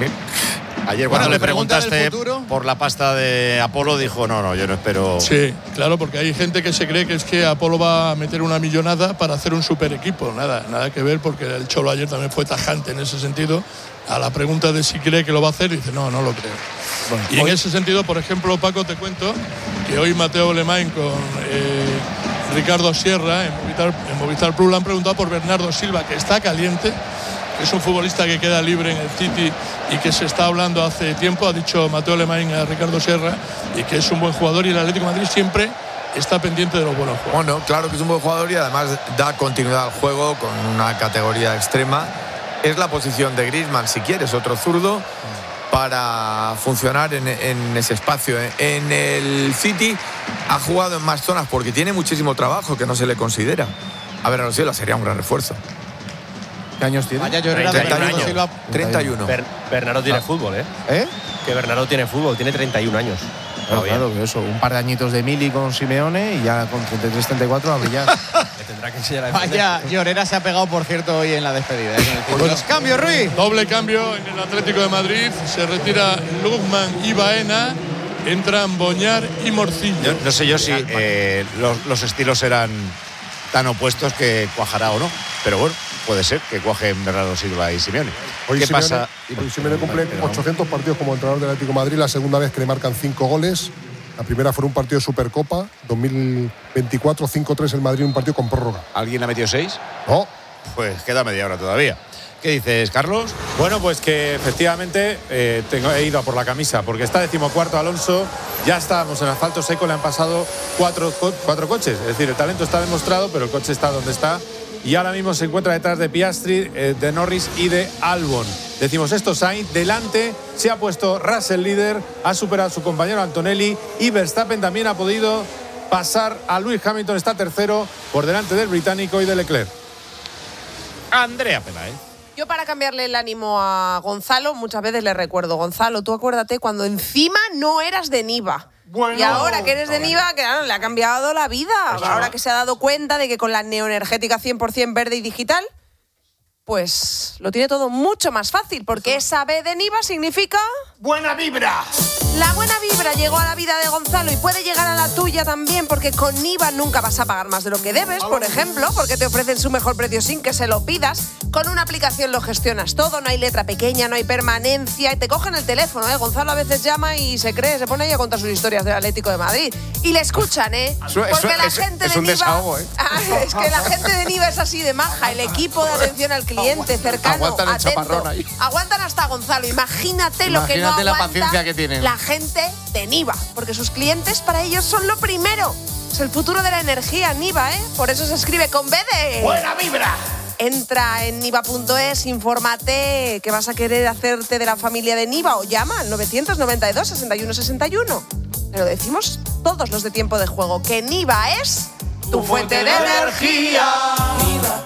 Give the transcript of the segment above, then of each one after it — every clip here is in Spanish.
Ayer cuando le preguntaste por la pasta de Apolo dijo no, yo no espero. Sí, claro, porque hay gente que se cree que es que Apolo va a meter una millonada para hacer un super equipo. Nada que ver, porque el Cholo ayer también fue tajante en ese sentido. A la pregunta de si cree que lo va a hacer, dice no lo creo. Bueno, y en ese sentido, por ejemplo, Paco, te cuento que hoy Mateo Lemain con Ricardo Sierra en Movistar Plus le han preguntado por Bernardo Silva, que está caliente. Es un futbolista que queda libre en el City y que se está hablando hace tiempo, ha dicho Mateo Lemain a Ricardo Sierra, y que es un buen jugador, y el Atlético de Madrid siempre está pendiente de los buenos jugadores. Bueno, claro que es un buen jugador y además da continuidad al juego con una categoría extrema. Es la posición de Griezmann, si quieres, otro zurdo, para funcionar en ese espacio. En el City ha jugado en más zonas porque tiene muchísimo trabajo que no se le considera. A ver, a lo Silva sería un gran refuerzo. ¿Qué años tiene? Vaya llorera de Bernardo Silva. 31. Bernardo tiene fútbol, ¿eh? Que Bernardo tiene fútbol, tiene 31 años. Claro, eso, un par de añitos de Mili con Simeone y ya con 33-34 a brillar. Vaya llorera se ha pegado, por cierto, hoy en la despedida. Los cambios, Ruiz. Doble cambio en el Atlético de Madrid. Se retira Lukman y Baena. Entran Boñar y Morcillo. No sé yo si los estilos eran tan opuestos que cuajará o no. Pero bueno, puede ser que cuajen Bernardo Silva y Simeone. ¿Qué pasa? Simeone cumple 800 partidos como entrenador del Atlético de Madrid, la segunda vez que le marcan 5 goles. La primera fue un partido de Supercopa, 2024, 5-3 el Madrid, un partido con prórroga. ¿Alguien ha metido 6? No. Pues queda media hora todavía. ¿Qué dices, Carlos? Bueno, pues que efectivamente he ido a por la camisa, porque está 14º Alonso, ya estábamos en asfalto seco, le han pasado cuatro coches. Es decir, el talento está demostrado, pero el coche está donde está. Y ahora mismo se encuentra detrás de Piastri, de Norris y de Albon. Decimos esto, Sainz, delante se ha puesto Russell líder, ha superado a su compañero Antonelli y Verstappen también ha podido pasar a Lewis Hamilton, está tercero por delante del británico y de Leclerc. Andrea Peláez. Yo, para cambiarle el ánimo a Gonzalo, muchas veces le recuerdo: Gonzalo, tú acuérdate cuando encima no eras de Niva. Bueno, y ahora que eres de Niva, claro, le ha cambiado la vida. Ahora que se ha dado cuenta de que con la neoenergética 100% verde y digital, pues lo tiene todo mucho más fácil, porque esa B de Niva significa... ¡buena vibra! La buena vibra llegó a la vida de Gonzalo y puede llegar a la tuya también, porque con Niva nunca vas a pagar más de lo que debes, por ejemplo, porque te ofrecen su mejor precio sin que se lo pidas. Con una aplicación lo gestionas todo, no hay letra pequeña, no hay permanencia, y te cogen el teléfono, ¿eh? Gonzalo a veces llama y se pone ahí a contar sus historias del Atlético de Madrid. Y le escuchan, ¿eh? Porque la gente de Niva... desahogo, ¿eh? Es que la gente de Niva es así de maja, el equipo de atención al cliente, cercano, aguantan el atento. chaparrón ahí. Aguantan hasta Gonzalo. Imagínate lo que no aguanta la paciencia que tienen la gente de Niva, porque sus clientes para ellos son lo primero. Es el futuro de la energía, Niva, ¿eh? Por eso se escribe con B de... ¡buena vibra! Entra en niva.es, infórmate que vas a querer hacerte de la familia de Niva, o llama al 992 61 61. Pero decimos todos los de Tiempo de Juego que Niva es tu fuente de energía. Niva.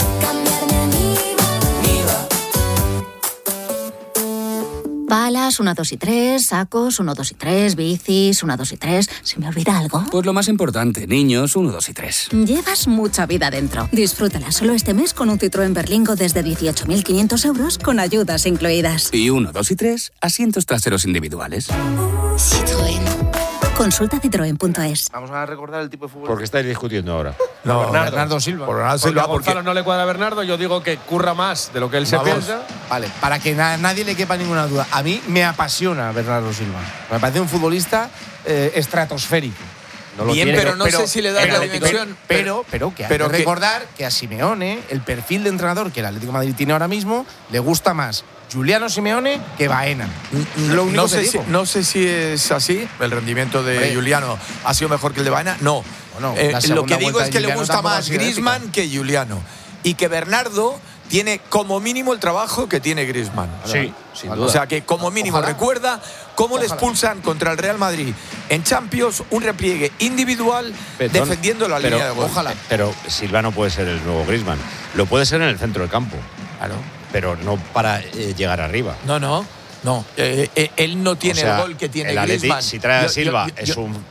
Palas, 1, 2 y 3, sacos, 1, 2 y 3, bicis, 1, 2 y 3. ¿Se me olvida algo? Pues lo más importante, niños, 1, 2 y 3. Llevas mucha vida dentro. Disfrútala solo este mes con un Citroën Berlingo desde 18.500 euros con ayudas incluidas. Y 1, 2 y 3, asientos traseros individuales. Citroën. Consulta citroen.es. Vamos a recordar el tipo de fútbol. ¿Por qué estáis discutiendo ahora? No, Bernardo Silva. Por Bernardo Silva, a Gonzalo no le cuadra a Bernardo, yo digo que curra más de lo que él se piensa. Vale, para que nadie le quepa ninguna duda. A mí me apasiona Bernardo Silva. Me parece un futbolista estratosférico. Bien, pero no sé si le da la dimensión. Pero que hay que recordar que a Simeone, el perfil de entrenador que el Atlético de Madrid tiene ahora mismo, le gusta más Giuliano Simeone que Baena. Lo único que digo. No sé si es así. El rendimiento de Giuliano ha sido mejor que el de Baena. No. Lo que digo es que le gusta más Griezmann que Giuliano. Y que Bernardo tiene como mínimo el trabajo que tiene Griezmann. Sí, sin duda. O sea que como mínimo recuerda cómo le expulsan contra el Real Madrid en Champions, un repliegue individual defendiendo la línea de gol. Ojalá. Pero Silva no puede ser el nuevo Griezmann. Lo puede ser en el centro del campo. Claro. Pero no para llegar arriba. No. Él no tiene el gol que tiene el Griezmann. Si trae a Silva es un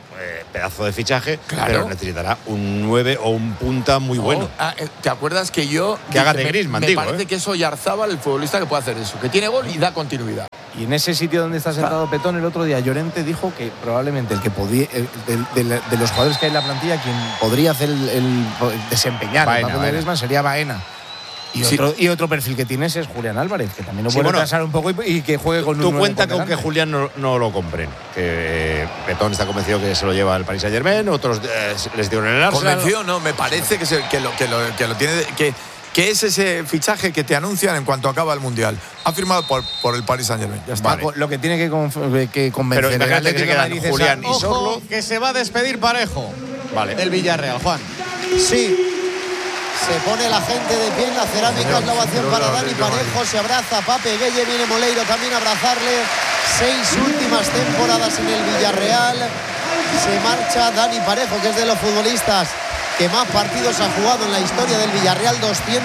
pedazo de fichaje, pero necesitará un 9 o un punta muy bueno. ¿Te acuerdas que que haga de Griezmann, me parece que es Oyarzábal el futbolista que puede hacer eso, que tiene gol y da continuidad. Y en ese sitio donde está sentado Petón el otro día, Llorente dijo que probablemente el que podía, de los jugadores que hay en la plantilla, quien podría hacer desempeñar el papel de Griezmann sería Baena. Y otro perfil que tienes es Julián Álvarez, que también lo puede pasar un poco y que juegue con un. Tú cuenta con que Julián no lo compren. Que Petón está convencido que se lo lleva al Paris Saint-Germain, otros les dieron en el Arsenal. Convencido, no, me parece que lo tiene. Que es ese fichaje que te anuncian en cuanto acaba el Mundial. Ha firmado por el Paris Saint-Germain. Ya está. Vale. Lo que tiene que convencer. Pero imagínate que se quedan Julián y Sorloth. Que se va a despedir Parejo del Villarreal, Juan. Sí. Se pone la gente de pie en la cerámica, es la ovación para Dani Parejo, se abraza Pape Gueye, viene Moleiro también a abrazarle. 6 últimas temporadas en el Villarreal. Se marcha Dani Parejo, que es de los futbolistas que más partidos ha jugado en la historia del Villarreal,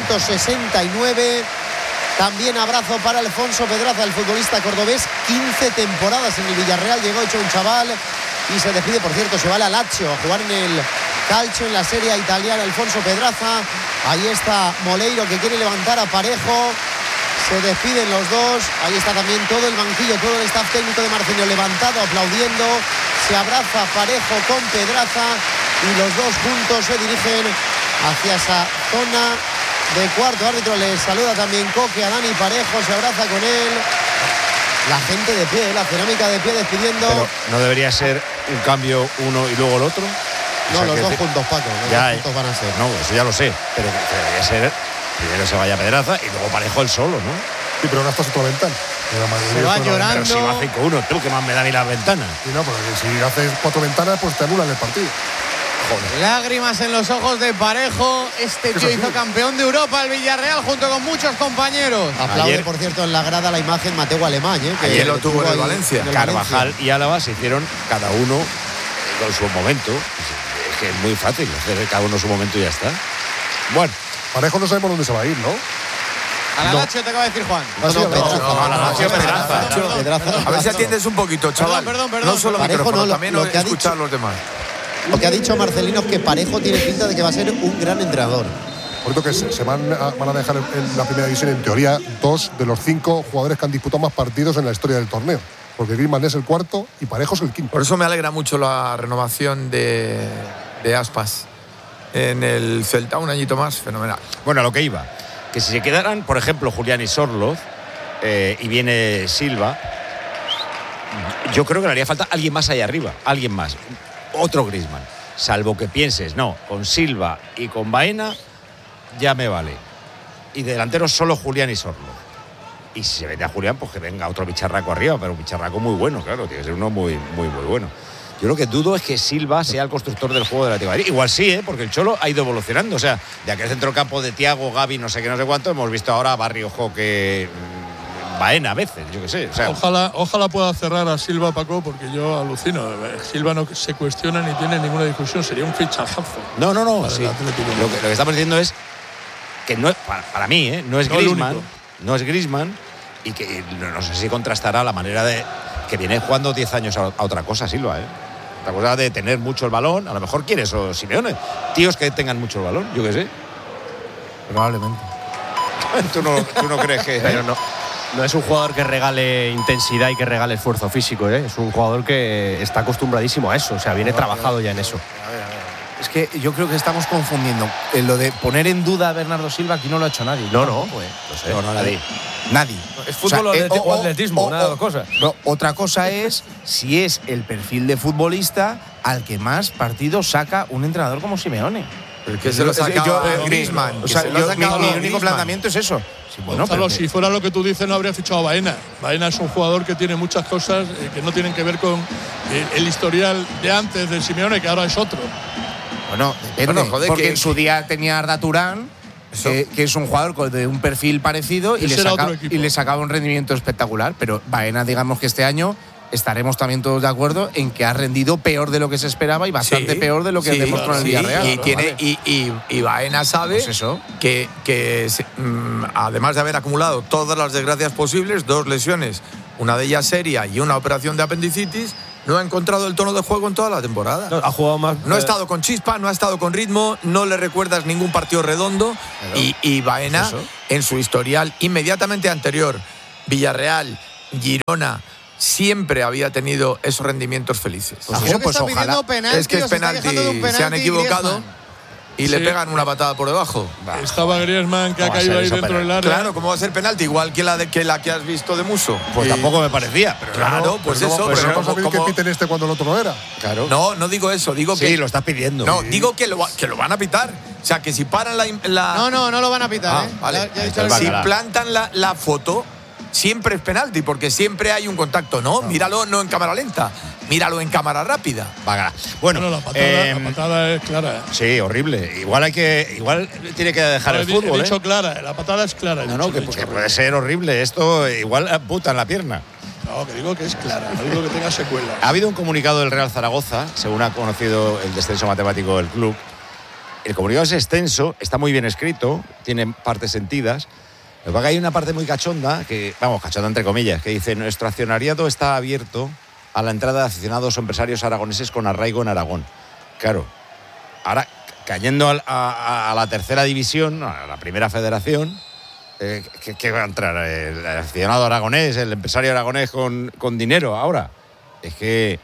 269. También abrazo para Alfonso Pedraza, el futbolista cordobés, 15 temporadas en el Villarreal, llegó hecho un chaval y se despide, por cierto, se va a Lazio a jugar en el Calcio, en la Serie A italiana. Alfonso Pedraza, ahí está Moleiro que quiere levantar a Parejo, se despiden los dos, ahí está también todo el banquillo, todo el staff técnico de Marcelino levantado, aplaudiendo, se abraza Parejo con Pedraza y los dos juntos se dirigen hacia esa zona de cuarto árbitro. Les saluda también Coque a Dani Parejo, se abraza con él. La gente de pie, la cerámica de pie despidiendo. Pero no debería ser un cambio uno y luego el otro. No, los dos juntos, Paco. Los dos juntos van a ser. No, eso ya lo sé. Pero debería ser. Primero se vaya Pedraza y luego Parejo el solo, ¿no? Sí, pero ahora estás otra ventana. Se va llorando. Pero si va 5-1, tú que más me da a mí las ventanas. Sí, no, porque si haces 4 ventanas, pues te anulan el partido. Joder. Lágrimas en los ojos de Parejo. Este tío hizo campeón de Europa el Villarreal junto con muchos compañeros. Aplaude, por cierto, en la grada la imagen Mateo Alemán, que ayer lo tuvo en el Valencia. Carvajal y Álava se hicieron cada uno con su momento. Es que es muy fácil hacer cada uno su momento y ya está. Bueno, Parejo no sabemos dónde se va a ir, ¿no? A la Lazio te acaba de decir Juan. a la Lazio Pedraza. A ver si atiendes un poquito, chaval. Perdón. No solo Parejo, micrófono, no, también lo que ha escuchar dicho, a los demás. Lo que ha dicho Marcelino es que Parejo tiene pinta de que va a ser un gran entrenador. Por eso que se van a dejar en la primera división, en teoría, 2 de los 5 jugadores que han disputado más partidos en la historia del torneo. Porque Griezmann es el 4º y Parejo es el 5º. Por eso me alegra mucho la renovación de Aspas en el Celta, un añito más, fenomenal. Bueno, a lo que iba, que si se quedaran, por ejemplo, Julián y Sorloth y viene Silva, yo creo que le haría falta alguien más allá arriba, alguien más, otro Griezmann, salvo que pienses, no, con Silva y con Baena ya me vale, y de delanteros solo Julián y Sorloth. Y si se vende a Julián, pues que venga otro bicharraco arriba, pero un bicharraco muy bueno, claro, tiene que ser uno muy bueno. Yo lo que dudo es que Silva sea el constructor del juego de la Atlético de Madrid. Igual sí, porque el Cholo ha ido evolucionando. O sea, de aquel centrocampo de Thiago, Gavi, no sé qué, no sé cuánto, hemos visto ahora a Barrio, Joque, Baena a veces, yo qué sé. O sea, ojalá pueda cerrar a Silva, Paco, porque yo alucino. Silva no se cuestiona ni tiene ninguna discusión. Sería un fichajazo. No. Sí. Lo que estamos diciendo es que no, para mí, no es Griezmann. No es Griezmann y que no sé si contrastará la manera de que viene jugando 10 años a otra cosa, Silva, Otra cosa de tener mucho el balón. A lo mejor quiere eso Simeone. Tíos que tengan mucho el balón, yo qué sé. Probablemente. ¿Tú no crees que...? Pero no es un jugador que regale intensidad y que regale esfuerzo físico, Es un jugador que está acostumbradísimo a eso. O sea, viene trabajado ya en eso. Es que yo creo que estamos confundiendo. Lo de poner en duda a Bernardo Silva, aquí no lo ha hecho nadie. No. No, nadie. Es fútbol o atletismo, una de las cosas. No, otra cosa es si es el perfil de futbolista al que más partidos saca un entrenador como Simeone. El que se lo saca Griezmann. O sea, mi único planteamiento es eso. Sí, bueno, Gonzalo, si fuera lo que tú dices, no habría fichado a Baena. Baena es un jugador que tiene muchas cosas que no tienen que ver con el historial de antes de Simeone, que ahora es otro. Bueno, depende, porque en su día tenía Arda Turán, que es un jugador de un perfil parecido y le sacaba un rendimiento espectacular. Pero Baena, digamos que este año estaremos también todos de acuerdo en que ha rendido peor de lo que se esperaba y bastante peor de lo que demostró en el Villarreal. Y Baena sabe pues eso. que además de haber acumulado todas las desgracias posibles, 2 lesiones, una de ellas seria y una operación de apendicitis, No ha encontrado el tono de juego en toda la temporada. No, ha jugado más. No ha estado con chispa, no ha estado con ritmo, no le recuerdas ningún partido redondo. Y Baena, en su historial inmediatamente anterior, Villarreal, Girona, siempre había tenido esos rendimientos felices. Pues ojalá. Es que es penalti, se han equivocado. Y le pegan una patada por debajo. Estaba Griezmann que ha caído ahí dentro del área. Claro, ¿cómo va a ser penalti? Igual que la que has visto de Muso. Pues tampoco me parecía. Pero claro, pues eso. Pero no sabéis que piten este cuando el otro no era. Claro. No digo eso. Digo que. Sí, lo estás pidiendo. No, digo que lo van a pitar. O sea, que si paran la. No lo van a pitar. Vale. Si plantan la foto, siempre es penalti, porque siempre hay un contacto, ¿no? Míralo no en cámara lenta, míralo en cámara rápida. Bueno, la patada es clara. Sí, horrible. Igual tiene que dejar el fútbol. He dicho clara, la patada es clara. Que puede ser horrible. Esto igual puta en la pierna. No, que digo que es clara, no digo que tenga secuelas. Ha habido un comunicado del Real Zaragoza, según ha conocido el descenso matemático del club. El comunicado es extenso, está muy bien escrito, tiene partes sentidas. Lo que pasa es que hay una parte muy cachonda, cachonda entre comillas, que dice: nuestro accionariado está abierto a la entrada de aficionados o empresarios aragoneses con arraigo en Aragón. Claro, ahora cayendo a la tercera división, a la primera federación, ¿qué va a entrar? ¿El aficionado aragonés, el empresario aragonés con dinero ahora? Es que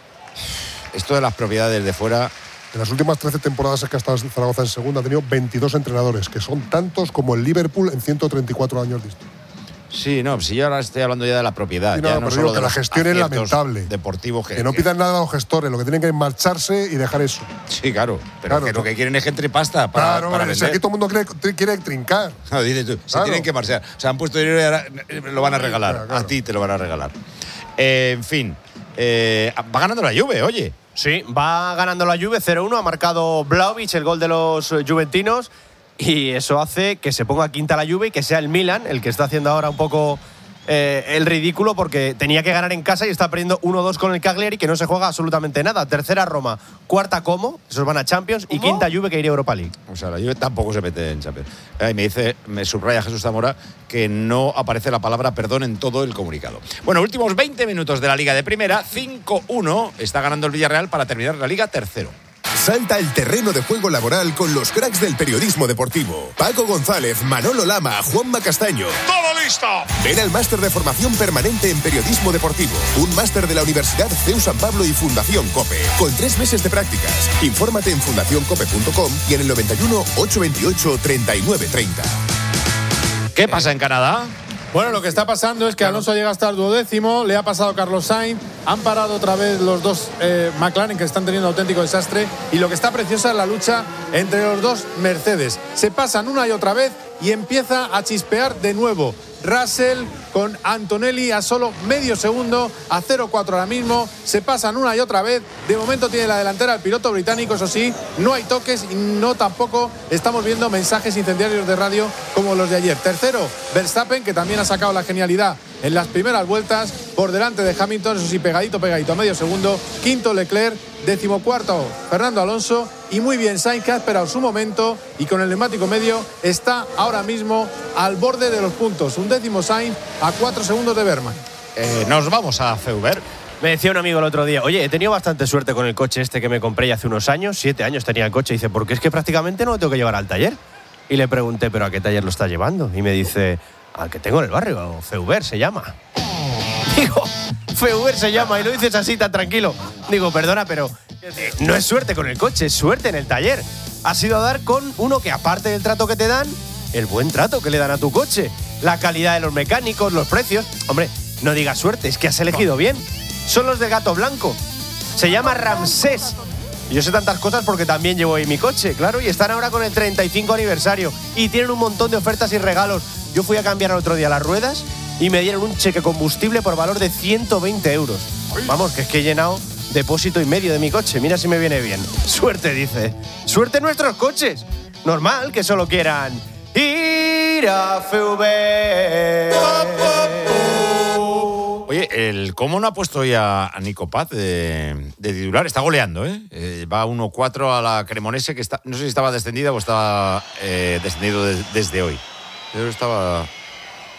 esto de las propiedades de fuera... En las últimas 13 temporadas que ha estado Zaragoza en segunda ha tenido 22 entrenadores, que son tantos como el Liverpool en 134 años distintos. Sí, no, si yo ahora estoy hablando ya de la propiedad. Sí, pero digo que la gestión es lamentable. Deportivos que no pidan nada a los gestores, lo que tienen que es marcharse y dejar eso. Sí, claro, pero que lo que quieren es gente y pasta para vender. Aquí todo el mundo quiere trincar. No, dices tú, se tienen que marchar. O sea, han puesto dinero y ahora lo van a regalar. Claro. A ti te lo van a regalar. En fin, va ganando la Juve, oye. Sí, va ganando la Juve 0-1, ha marcado Vlahovic el gol de los juventinos y eso hace que se ponga quinta la Juve y que sea el Milan el que está haciendo ahora un poco el ridículo, porque tenía que ganar en casa y está perdiendo 1-2 con el Cagliari, que no se juega absolutamente nada. Tercera Roma, cuarta Como, esos van a Champions, y quinta Juve que iría a Europa League. O sea, la Juve tampoco se mete en Champions. Me subraya Jesús Zamora que no aparece la palabra perdón en todo el comunicado. Bueno, últimos 20 minutos de la Liga de Primera, 5-1, está ganando el Villarreal para terminar la Liga tercero. Salta al terreno de juego laboral con los cracks del periodismo deportivo. Paco González, Manolo Lama, Juanma Castaño. ¡Todo listo! Ven al máster de formación permanente en periodismo deportivo. Un máster de la Universidad CEU San Pablo y Fundación COPE. Con 3 meses de prácticas. Infórmate en fundacioncope.com y en el 91 828 3930. ¿Qué pasa en Canadá? Bueno, lo que está pasando es que Alonso llega hasta el 12º, le ha pasado Carlos Sainz, han parado otra vez los dos McLaren, que están teniendo auténtico desastre, y lo que está preciosa es la lucha entre los dos Mercedes. Se pasan una y otra vez y empieza a chispear de nuevo. Russell con Antonelli a solo medio segundo, a 0-4 ahora mismo, se pasan una y otra vez. De momento tiene la delantera el piloto británico, eso sí, no hay toques y no tampoco estamos viendo mensajes incendiarios de radio como los de ayer. Tercero, Verstappen, que también ha sacado la genialidad en las primeras vueltas, por delante de Hamilton, eso sí, pegadito a medio segundo. Quinto, Leclerc. 14º, Fernando Alonso. Y muy bien Sainz, que ha esperado su momento y con el neumático medio está ahora mismo al borde de los puntos. 11º Sainz a 4 segundos de Berman. Nos vamos a Feuber. Me decía un amigo el otro día: oye, he tenido bastante suerte con el coche este que me compré hace unos años, 7 años tenía el coche. Y dice, porque es que prácticamente no lo tengo que llevar al taller. Y le pregunté, ¿pero a qué taller lo está llevando? Y me dice, al que tengo en el barrio, Feuber se llama. Digo, Feuber se llama, y lo dices así tan tranquilo. Digo, perdona, pero no es suerte con el coche, es suerte en el taller. Has ido a dar con uno que, aparte del trato que te dan, el buen trato que le dan a tu coche, la calidad de los mecánicos, los precios. Hombre, no digas suerte, es que has elegido bien. Son los de Gato Blanco. Se llama Ramsés. Yo sé tantas cosas porque también llevo ahí mi coche, claro, y están ahora con el 35 aniversario y tienen un montón de ofertas y regalos. Yo fui a cambiar el otro día las ruedas y me dieron un cheque combustible por valor de 120 euros. Vamos, que es que he llenado depósito y medio de mi coche. Mira si me viene bien. Suerte, dice. Suerte en nuestros coches. Normal que solo quieran ir a Feuber. Oye, el Como no ha puesto hoy a Nico Paz de titular. Está goleando, ¿eh? Va 1-4 a la Cremonese, que está, no sé si estaba descendida o estaba descendido desde hoy. Pero estaba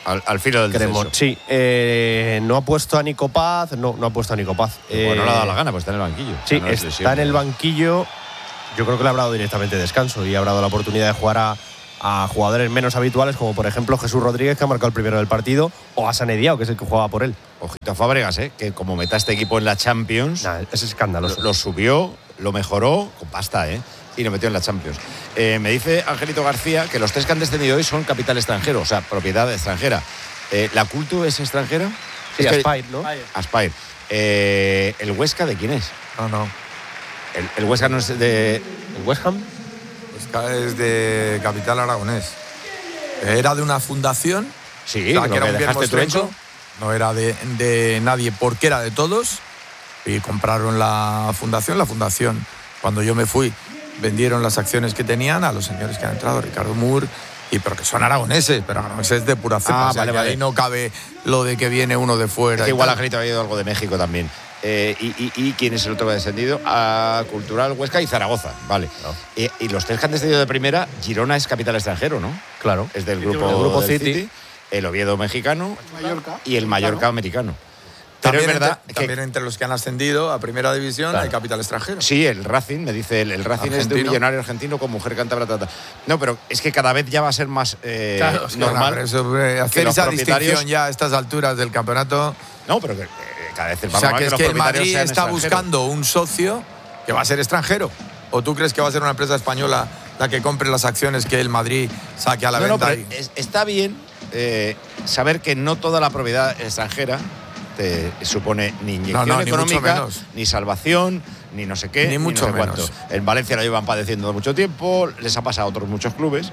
Al filo del descenso. Sí, no ha puesto a Nico Paz. No ha puesto a Nico Paz. Pues no le ha dado la gana, pues está en el banquillo. Sí, está en el banquillo. Yo creo que le habrá dado directamente descanso y habrá dado la oportunidad de jugar a jugadores menos habituales, como por ejemplo Jesús Rodríguez, que ha marcado el primero del partido, o a Sané Diao, que es el que jugaba por él. Ojito a Fábregas, que como meta este equipo en la Champions, es escandaloso. Lo subió, lo mejoró con pasta, y lo metió en la Champions. Me dice Angelito García que los 3 que han descendido hoy son capital extranjero, o sea, propiedad extranjera. ¿La Cultu es extranjera? Sí, Aspire, ¿no? Aspire. ¿El Huesca de quién es? No. El Huesca no es de… ¿El West Ham? Huesca es de capital aragonés. Era de una fundación. Sí, o sea, que era un bien mostrenco. No era de nadie porque era de todos. Y compraron la fundación. La fundación, cuando yo me fui, vendieron las acciones que tenían a los señores que han entrado, Ricardo Moore, pero que son aragoneses, pero aragoneses de pura cepa. Vale. Ahí no cabe lo de que viene uno de fuera. Es que igual Angelito había ido algo de México también. ¿Y quién es el otro que ha descendido? A Cultural, Huesca y Zaragoza, vale. No. Y los 3 que han descendido de primera, Girona es capital extranjero, ¿no? Claro. Es del grupo City. El Oviedo mexicano Mallorca. Y el Mallorca americano. Pero también es verdad también entre los que han ascendido a primera división hay capital extranjero. Sí, el Racing, me dice, el Racing argentino. Es de un millonario argentino con mujer cántabra. No, pero es que cada vez ya va a ser más normal. Hacer esa distinción ya a estas alturas del campeonato. No, pero que cada vez o sea, que es que el Madrid está buscando un socio que va a ser extranjero. ¿O tú crees que va a ser una empresa española la que compre las acciones que el Madrid saque a la venta? Pero está bien saber que no toda la propiedad extranjera te supone ni inyección económica, ni salvación, ni no sé qué, ni mucho no sé menos. En Valencia lo llevan padeciendo mucho tiempo, les ha pasado a otros muchos clubes.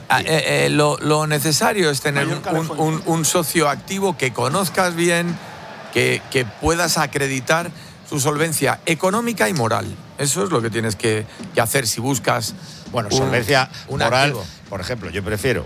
Lo necesario es tener un socio activo que conozcas bien, que puedas acreditar su solvencia económica y moral. Eso es lo que tienes que hacer si buscas solvencia moral. Activo. Por ejemplo, yo prefiero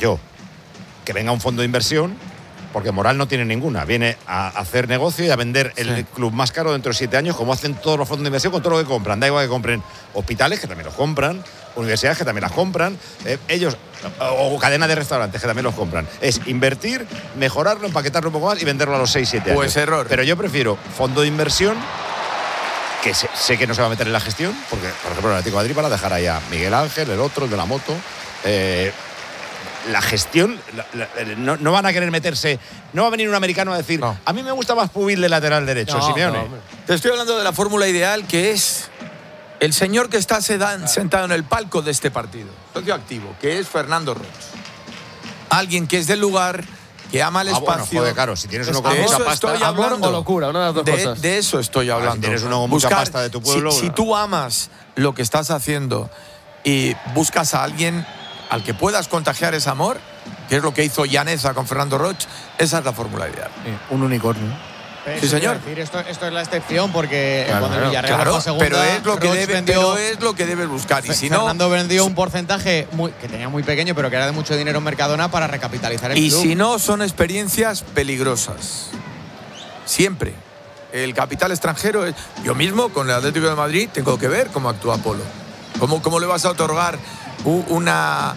que venga un fondo de inversión, porque moral no tiene ninguna. Viene a hacer negocio y a vender el club más caro dentro de 7 años, como hacen todos los fondos de inversión con todo lo que compran. Da igual que compren hospitales, que también los compran, universidades, que también las compran, ellos, o cadenas de restaurantes, que también los compran. Es invertir, mejorarlo, empaquetarlo un poco más y venderlo a los 6-7 años. Pues error. Pero yo prefiero fondo de inversión, que sé que no se va a meter en la gestión, porque, por ejemplo, el Atlético de Madrid van a dejar ahí a Miguel Ángel, el otro, el de la moto. La gestión, no van a querer meterse. No va a venir un americano a decir, a mí me gusta más Pubil de lateral derecho, Simeone. Te estoy hablando de la fórmula ideal, que es el señor que está sentado en el palco de este partido, socio activo, que es Fernando Roch. Alguien que es del lugar, que ama el espacio. Claro, si tienes uno con mucha pasta. Amor o locura, una de las dos cosas. De eso estoy hablando. Si tienes uno con mucha pasta de tu pueblo. Si tú amas lo que estás haciendo y buscas a alguien al que puedas contagiar ese amor, que es lo que hizo Llaneza con Fernando Roch, esa es la fórmula ideal. Un unicornio. Sí, señor. Esto es la excepción, porque cuando el Villarreal fue segunda, pero es lo que debes buscar. Y si no, Fernando vendió un porcentaje que tenía muy pequeño, pero que era de mucho dinero en Mercadona para recapitalizar el club. Y si no, son experiencias peligrosas. Siempre. El capital extranjero, yo mismo con el Atlético de Madrid tengo que ver cómo actúa Polo. ¿Cómo le vas a otorgar una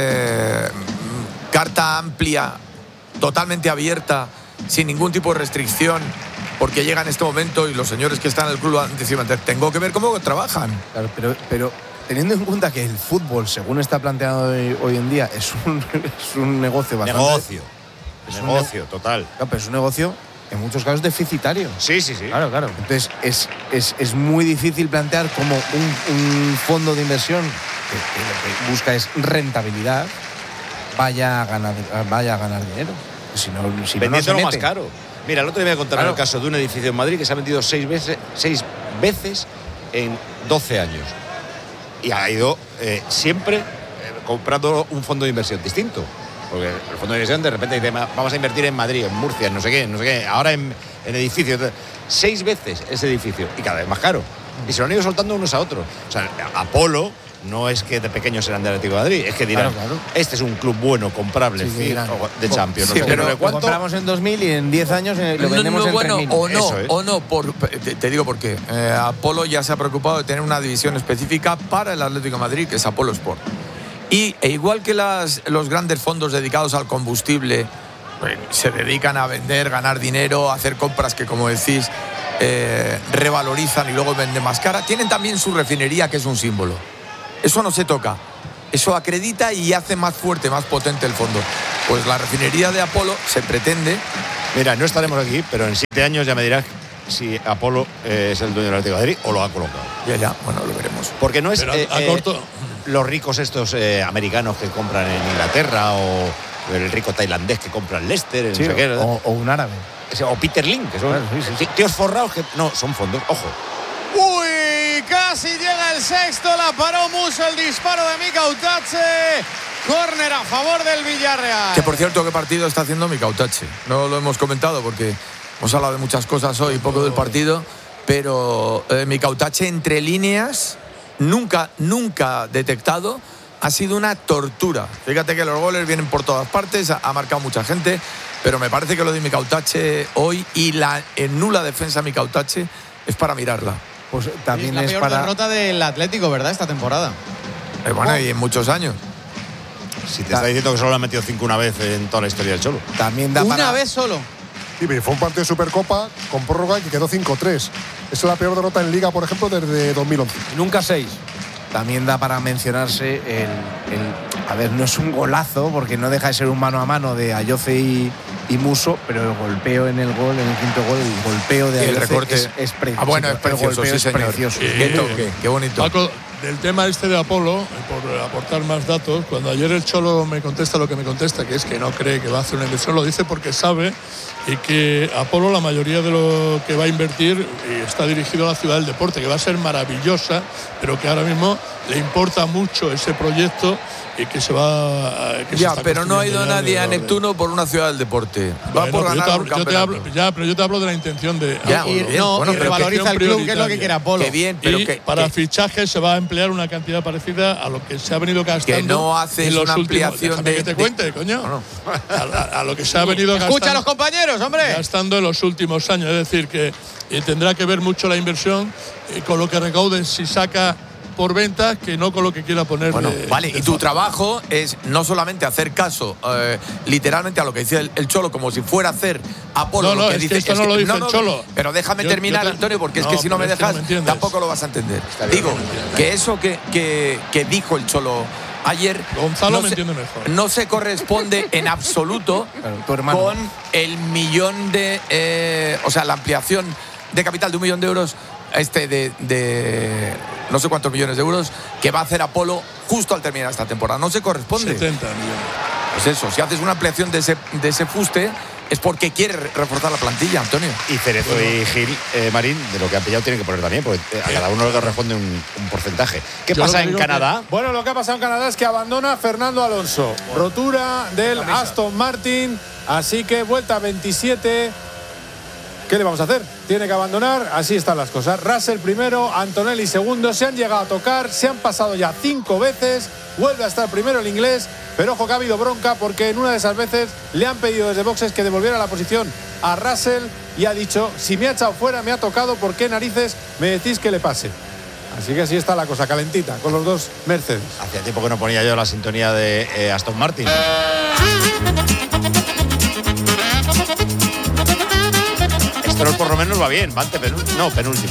carta amplia, totalmente abierta, sin ningún tipo de restricción, porque llega en este momento y los señores que están en el club han decidido meter? Tengo que ver cómo trabajan. Claro, pero teniendo en cuenta que el fútbol, según está planteado hoy en día, es un negocio bastante… Negocio, total. Claro, pero es un negocio en muchos casos deficitario. Sí. Claro. Entonces es muy difícil plantear como un fondo de inversión que lo que busca es rentabilidad, vaya a ganar dinero. Si no vendiéndolo más caro. Mira, el otro día me contaron el caso de un edificio en Madrid que se ha vendido 6 veces en 12 años. Y ha ido siempre comprando un fondo de inversión distinto. Porque el fondo de inversión de repente dice, vamos a invertir en Madrid, en Murcia, en no sé qué, ahora en edificios. 6 veces ese edificio y cada vez más caro. Y se lo han ido soltando unos a otros. O sea, Apolo no es que de pequeños eran del Atlético de Madrid, es que dirán, este es un club bueno, comprapable, de Champions. Sí, pero lo compramos en 2000 y en 10 años lo vendemos en 3.000. Te digo por qué. Apolo ya se ha preocupado de tener una división específica para el Atlético de Madrid, que es Apolo Sport. E igual que los grandes fondos dedicados al combustible se dedican a vender, ganar dinero, hacer compras que, como decís, revalorizan y luego venden más cara. Tienen también su refinería, que es un símbolo. Eso no se toca. Eso acredita y hace más fuerte, más potente el fondo. Pues la refinería de Apolo se pretende. Mira, no estaremos aquí, pero en 7 años ya me dirás si Apolo es el dueño del Atlético de Madrid o lo ha colocado. Ya, bueno, lo veremos. Porque no es a corto. Los ricos estos americanos que compran en Inglaterra o el rico tailandés que compra en Leicester, sí, no sé qué, o un árabe. O Peter Lim, que son tíos forrados que no, son fondos. Ojo. Uy, casi llega el sexto, la paró Musso, el disparo de Mika Utache. Córner a favor del Villarreal. Que por cierto, ¿qué partido está haciendo Mika Utache? No lo hemos comentado porque hemos hablado de muchas cosas hoy, poco del partido, pero Mika Utache entre líneas, nunca detectado, ha sido una tortura. Fíjate que los goles vienen por todas partes, ha marcado mucha gente, pero me parece que lo de Mika Utache hoy y la nula defensa de Mika Utache es para mirarla. Pues también es la peor derrota del Atlético, ¿verdad? Esta temporada. Bueno, y en muchos años. Si te está diciendo que solo le han metido 5 una vez en toda la historia del Cholo. También da ¿Una vez solo? Sí, fue un partido de Supercopa con prórroga que quedó 5-3. Es la peor derrota en Liga, por ejemplo, desde 2011. Nunca 6. También da para mencionarse a ver, no es un golazo, porque no deja de ser un mano a mano de Ayoce y Musso, pero el golpeo en el gol, en el quinto gol, el golpeo de Ayoce es precioso. Bueno, es precioso, sí, señor. Precioso. Qué toque, qué bonito. Paco, del tema este de Apolo, por aportar más datos, cuando ayer el Cholo me contesta lo que me contesta, que es que no cree que va a hacer una inversión, lo dice porque sabe y que Apolo, la mayoría de lo que va a invertir está dirigido a la ciudad del deporte, que va a ser maravillosa, pero que ahora mismo le importa mucho ese proyecto y que se va ya, pero no ha ido nadie a Neptuno por una ciudad del deporte. Va por ganar un campeonato. Pero yo te hablo de la intención de y revaloriza el club, que es lo que quiere Apolo. Qué bien, pero para fichajes se va a emplear una cantidad parecida a lo que se ha venido gastando. Que no haces una ampliación que te cuente, coño. A lo que se ha venido gastando. Escucha a los compañeros, hombre. Gastando en los últimos años. Es decir, que tendrá que ver mucho la inversión con lo que recaude si saca por ventas que no con lo que quiera poner. Bueno, vale, y tu trabajo es no solamente hacer caso literalmente a lo que dice el Cholo, como si fuera hacer Apolo. No, es que esto no lo dice el Cholo. Pero déjame terminar, Antonio, porque es que si no me dejas, tampoco lo vas a entender. Digo, que eso que dijo el Cholo ayer Gonzalo me entiende mejor. No se corresponde en absoluto con el millón de... o sea, la ampliación de capital de 1 millón de euros de no sé cuántos millones de euros que va a hacer Apolo justo al terminar esta temporada. No se corresponde. 70 millones. Pues eso, si haces una ampliación de ese fuste es porque quiere reforzar la plantilla, Antonio. Y Cerezo y Gil, Marín, de lo que han pillado tienen que poner también, porque a cada uno le corresponde un porcentaje. ¿Qué pasa en Canadá? Bueno, lo que ha pasado en Canadá es que abandona Fernando Alonso. Rotura del Aston Martin, así que vuelta 27. ¿Qué le vamos a hacer? Tiene que abandonar, así están las cosas. Russell primero, Antonelli segundo, se han llegado a tocar, se han pasado ya 5 veces, vuelve a estar primero el inglés, pero ojo que ha habido bronca porque en una de esas veces le han pedido desde boxes que devolviera la posición a Russell y ha dicho, si me ha echado fuera, me ha tocado, ¿por qué narices me decís que le pase? Así que así está la cosa, calentita, con los dos Mercedes. Hacía tiempo que no ponía yo la sintonía de Aston Martin. Pero por lo menos va bien, va penúltimo.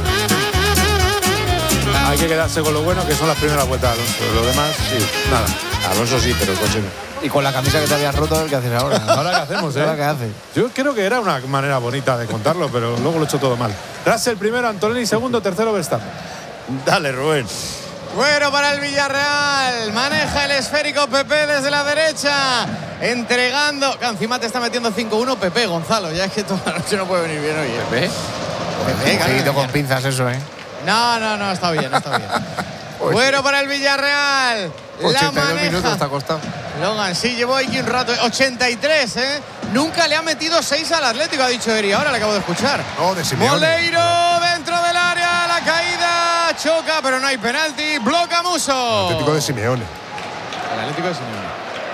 Hay que quedarse con lo bueno, que son las primeras vueltas de Alonso. Lo demás, sí, nada. Alonso sí, pero el coche no. Y con la camisa que te habías roto, ¿qué haces ahora? ¿Ahora qué hacemos, ¿Ahora qué haces? Yo creo que era una manera bonita de contarlo, pero luego lo he hecho todo mal. Russell primero, Antonelli segundo, tercero Verstappen. Dale, Rubén. Bueno, para el Villarreal, maneja el esférico Pepe desde la derecha, entregando, encima te está metiendo 5-1 Pepe, Gonzalo, ya es que toda la noche no puede venir bien hoy, ¿eh? Pepe, con pinzas eso, ¿eh? No, está bien. Bueno, para el Villarreal, 82 minutos te ha costado. Logan, sí, llevó aquí un rato, 83, ¿eh? Nunca le ha metido 6 al Atlético, ha dicho Eri, ahora le acabo de escuchar. No, de Simeone. Moleiro dentro del área, la caída, choca, pero no hay penalti, bloca Musso. Atlético de Simeone. El Atlético de Simeone.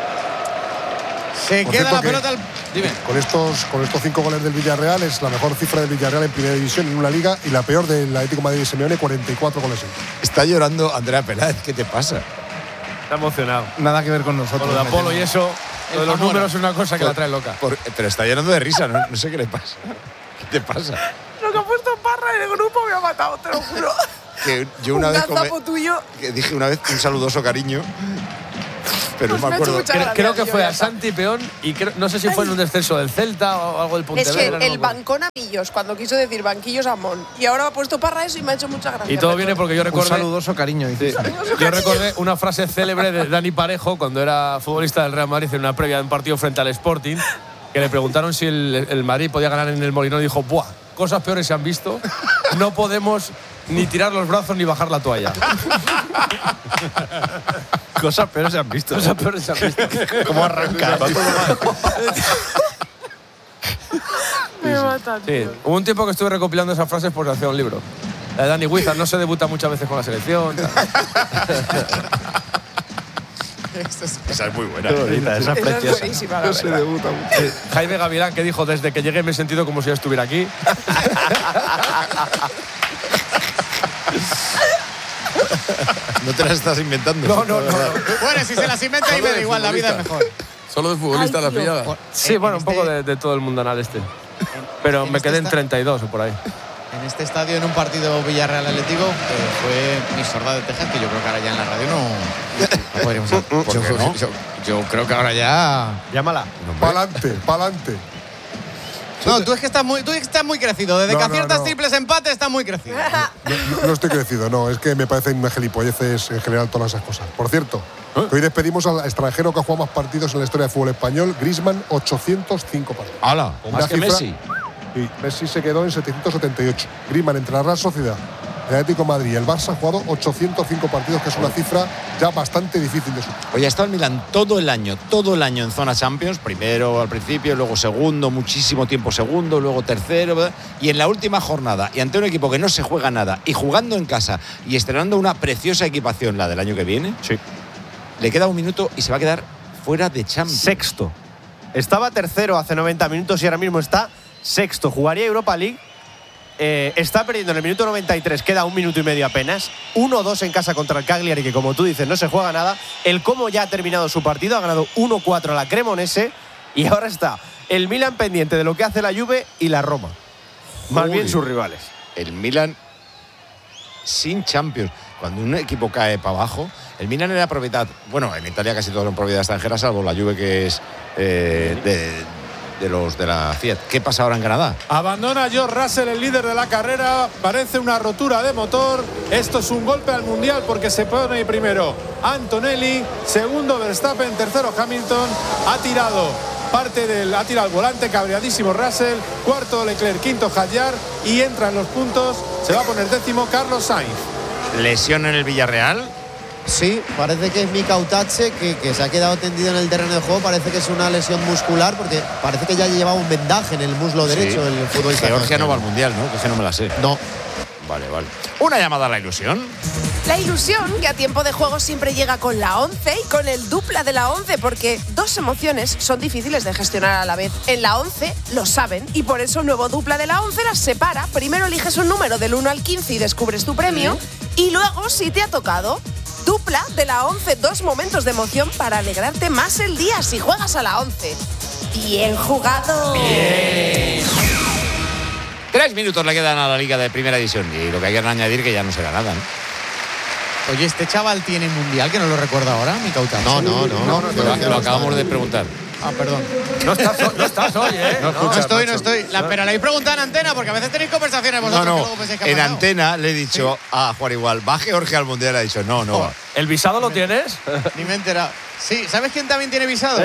Se queda la pelota al... Dime. Con estos 5 goles del Villarreal es la mejor cifra del Villarreal en primera división en una liga y la peor del Atlético de Madrid de Simeone, 44 goles. Está llorando Andrea Peláez, ¿qué te pasa? Está emocionado. Nada que ver con nosotros. Con lo de Apolo y eso. Lo de los números es una cosa que la trae loca. Pero está llenando de risa, no sé qué le pasa. ¿Qué te pasa? Lo que ha puesto Parra en el grupo me ha matado, te lo juro. Que yo una vez tuyo. Que dije una vez un saludoso cariño. Pero no me acuerdo. Creo que fue a Santi Peón y no sé si fue en un descenso del Celta o algo del Pontevedra. Es que el bancón a Millos, cuando quiso decir banquillos a Mon. Y ahora ha puesto Parra eso y me ha hecho mucha gracia. Y todo viene porque yo recordé. Un saludoso cariño. Sí. Yo recordé una frase célebre de Dani Parejo cuando era futbolista del Real Madrid en una previa de un partido frente al Sporting, que le preguntaron si el Madrid podía ganar en el Molinón y dijo: ¡buah! Cosas peores se han visto. No podemos ni tirar los brazos ni bajar la toalla. Cosas peores se han visto. Cosas peores se han visto. ¿Cómo arranca? Me mata, tío. Sí, hubo un tiempo que estuve recopilando esas frases porque hacía un libro. La de Dani Huizar, no se debuta muchas veces con la selección. Esa es muy buena. Qué bonita, esa es preciosa. Es buenísima, la verdad. Jaime Gavilán, que dijo: desde que llegué me he sentido como si yo estuviera aquí. No te las estás inventando. No. Bueno, si se las inventa, ahí me da igual, la vida es mejor. Solo de futbolista la pillada. Sí, bueno, un poco de todo el mundanal este. Pero me quedé en 32 o por ahí. En este estadio, en un partido Villarreal Atlético, fue mi sorda de Texas, que yo creo que ahora ya en la radio no podríamos hacer. Yo creo que ahora ya. Llámala. Pa'lante. No, tú estás muy crecido. Desde que aciertas triples empates, estás muy crecido. No estoy crecido, no. Es que me parecen gilipolleces en general todas esas cosas. Por cierto, hoy despedimos al extranjero que ha jugado más partidos en la historia del fútbol español, Griezmann, 805 partidos. ¡Hala! Más que Messi. Y Messi se quedó en 778. Griezmann, entre la Real Sociedad, el Atlético de Madrid y el Barça, ha jugado 805 partidos, que es una cifra ya bastante difícil de superar. Oye, ha estado el Milan todo el año en zona Champions, primero al principio, luego segundo, muchísimo tiempo segundo, luego tercero, ¿verdad? Y en la última jornada, y ante un equipo que no se juega nada, y jugando en casa, y estrenando una preciosa equipación, la del año que viene, sí, le queda un minuto y se va a quedar fuera de Champions. Sexto. Estaba tercero hace 90 minutos y ahora mismo está sexto. Jugaría Europa League. Está perdiendo en el minuto 93, queda un minuto y medio apenas. 1-2 en casa contra el Cagliari, que como tú dices, no se juega nada. El Como ya ha terminado su partido, ha ganado 1-4 a la Cremonese. Y ahora está el Milan pendiente de lo que hace la Juve y la Roma. Más bien sus rivales. El Milan sin Champions. Cuando un equipo cae para abajo, el Milan era propiedad. Bueno, en Italia casi todos son propiedad extranjera, salvo la Juve, que es de los de la Fiat. ¿Qué pasa ahora en Canadá? Abandona George Russell, el líder de la carrera. Parece una rotura de motor. Esto es un golpe al Mundial porque se pone primero Antonelli, segundo Verstappen, tercero Hamilton. Ha tirado el volante, cabreadísimo Russell. Cuarto Leclerc, quinto Hadjar. Y entra en los puntos. Se va a poner décimo Carlos Sainz. ¿Lesión en el Villarreal? Sí, parece que es Mika Utache, que se ha quedado tendido en el terreno de juego. Parece que es una lesión muscular, porque parece que ya llevaba un vendaje en el muslo derecho el futbolista. Georgia no va al Mundial, ¿no? Que ese no me la sé. No. Vale. Una llamada a la ilusión. La ilusión, que a tiempo de juego siempre llega con la 11 y con el dupla de la 11, porque dos emociones son difíciles de gestionar a la vez. En la 11 lo saben, y por eso el nuevo dupla de la 11 las separa. Primero eliges un número del 1 al 15 y descubres tu premio, y luego, si te ha tocado, dupla de la 11, dos momentos de emoción para alegrarte más el día si juegas a la 11. ¡Bien jugado! Bien. 3 minutos le quedan a la Liga de Primera División y lo que hay que añadir que ya no será nada, ¿no? Oye, ¿este chaval tiene Mundial, que no lo recuerdo ahora, Mika Utache? No. Lo acabamos de preguntar. Ah, perdón. No estás hoy, ¿eh? No estoy. Pero le habéis preguntado en antena, porque a veces tenéis conversaciones vosotros. No. Que luego pensáis que ha en pasado. antena le he dicho a Juan Igual, va Georgia al Mundial. Ha dicho, no. ¿El visado lo tienes? Ni me he enterado. Sí, ¿sabes quién también tiene visado?